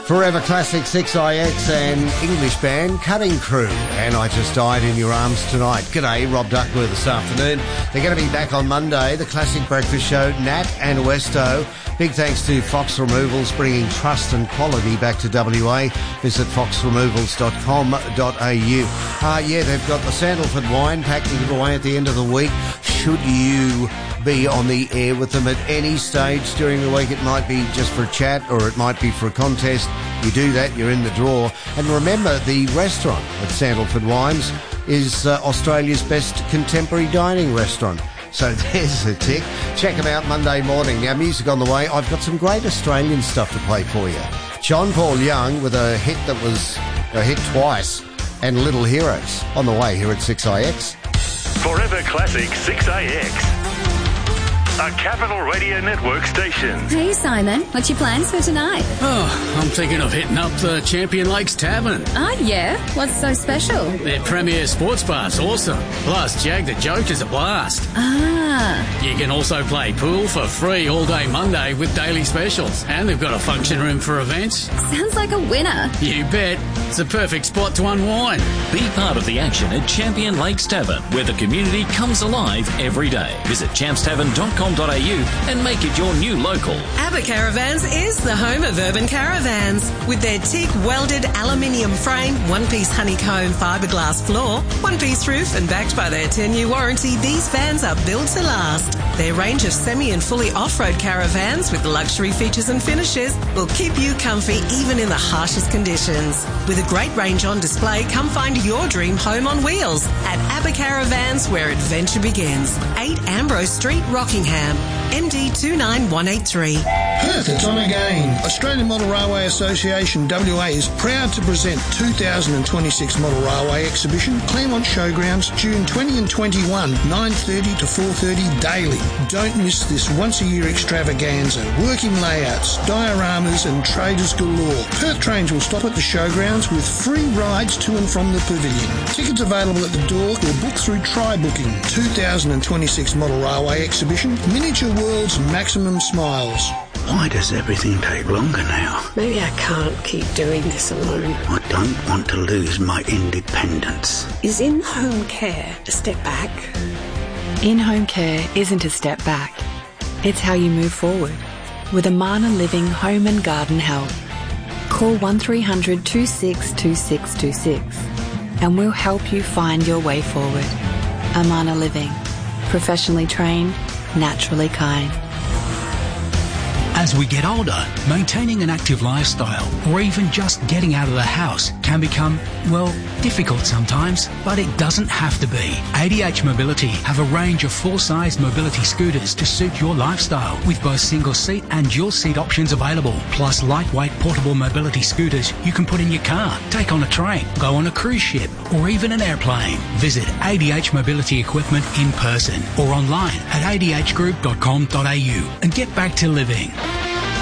Forever Classic 6IX and English band Cutting Crew. And I Just Died in Your Arms Tonight. G'day, Rob Duckworth this afternoon. They're going to be back on Monday, the Classic Breakfast Show, Nat and Westo. Big thanks to Fox Removals, bringing trust and quality back to WA. Visit foxremovals.com.au. They've got the Sandalford wine pack to give away at the end of the week. Should you be on the air with them at any stage during the week, it might be just for a chat or it might be for a contest. You do that, you're in the draw. And remember, the restaurant at Sandalford Wines is Australia's best contemporary dining restaurant. So there's a tick. Check them out Monday morning. Now, music on the way. I've got some great Australian stuff to play for you. John Paul Young with a hit that was a hit twice, and Little Heroes on the way here at 6IX. Forever Classic 6AX. A Capital Radio Network station. Hey Simon, what's your plans for tonight? Oh, I'm thinking of hitting up the Champion Lakes Tavern. Oh yeah? What's so special? Their premier sports bar's awesome. Plus, Jag the Joke is a blast. Ah. You can also play pool for free all day Monday with daily specials. And they've got a function room for events. Sounds like a winner. You bet. It's a perfect spot to unwind. Be part of the action at Champion Lakes Tavern, where the community comes alive every day. Visit champstavern.com.au and make it your new local. ABBA Caravans is the home of urban caravans. With their teak welded aluminium frame, one-piece honeycomb fiberglass floor, one-piece roof, and backed by their 10-year warranty, these vans are built to last. Their range of semi and fully off-road caravans with luxury features and finishes will keep you comfy even in the harshest conditions. With a great range on display, come find your dream home on wheels at ABBA Caravans, where adventure begins. 8 Ambrose Street, Rockingham. MD 29183. Perth, it's on again. Australian Model Railway Association WA is proud to present 2026 Model Railway Exhibition, Claremont Showgrounds, June 20 and 21, 9:30 to 4:30 daily. Don't miss this once-a-year extravaganza. Working layouts, dioramas and traders galore. Perth trains will stop at the showgrounds with free rides to and from the pavilion. Tickets available at the door or book through Try Booking. 2026 Model Railway Exhibition, Miniature World's Maximum Smiles. Why does everything take longer now? Maybe I can't keep doing this alone. I don't want to lose my independence. Is in-home care a step back? In-home care isn't a step back. It's how you move forward. With Amana Living Home and Garden Help. Call 1300 262626 and we'll help you find your way forward. Amana Living. Professionally trained, naturally kind. As we get older, maintaining an active lifestyle or even just getting out of the house can become, well, difficult sometimes, but it doesn't have to be. ADH Mobility have a range of full-sized mobility scooters to suit your lifestyle with both single-seat and dual-seat options available, plus lightweight portable mobility scooters you can put in your car, take on a train, go on a cruise ship or even an airplane. Visit ADH Mobility Equipment in person or online at adhgroup.com.au and get back to living.